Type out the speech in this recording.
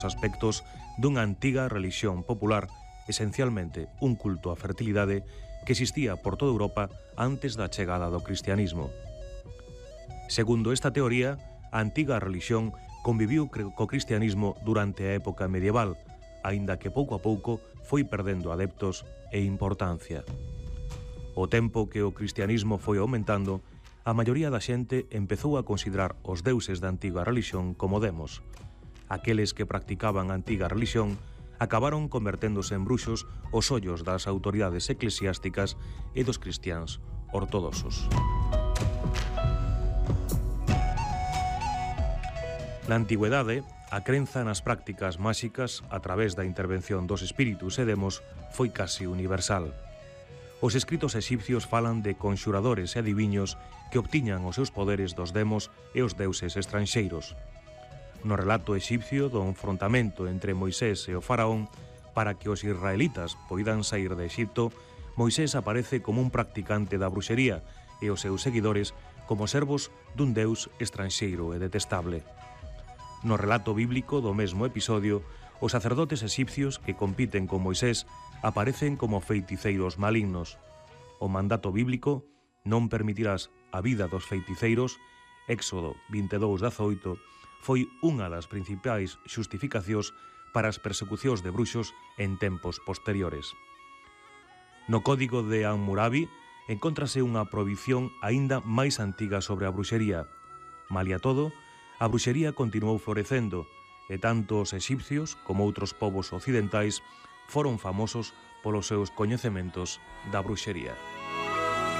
aspectos dunha antiga relixión popular, esencialmente un culto á fertilidade que existía por toda Europa antes da chegada do cristianismo. Segundo esta teoría, a antiga relixión conviviu co cristianismo durante a época medieval, aínda que pouco a pouco foi perdendo adeptos e importancia. O tempo que o cristianismo foi aumentando, a maioría da xente empezou a considerar os deuses da antiga relixión como demos. Aqueles que practicaban a antiga relixión acabaron converténdose en bruxos os ollos das autoridades eclesiásticas e dos cristiáns ortodoxos. Na antigüedade, a crenza nas prácticas máxicas a través da intervención dos espíritus e demos foi casi universal. Os escritos exipcios falan de conxuradores e adiviños que obtiñan os seus poderes dos demos e os deuses estranxeiros. No relato exipcio do enfrontamento entre Moisés e o faraón, para que os israelitas poidan sair de Exipto, Moisés aparece como un practicante da bruxería e os seus seguidores como servos dun deus estranxeiro e detestable. No relato bíblico do mesmo episodio, os sacerdotes exipcios que compiten con Moisés aparecen como feiticeiros malignos. O mandato bíblico, non permitirás a vida dos feiticeiros, Éxodo 22:18, foi unha das principais xustificacións para as persecucións de bruxos en tempos posteriores. No Código de Hammurabi encóntrase unha prohibición aínda máis antiga sobre a bruxería. Malia todo, a bruxería continuou florecendo e tanto os exipcios como outros povos occidentais foron famosos polos seus coñecementos da bruxería.